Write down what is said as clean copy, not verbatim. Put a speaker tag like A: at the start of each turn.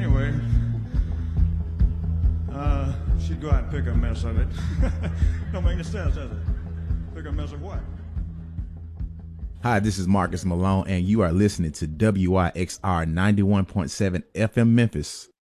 A: Anyway, she'd go out and pick a mess of it. Don't make any sense, does it? Pick a mess of what?
B: Hi, this is Marcus Malone, and you are listening to WYXR 91.7 FM Memphis.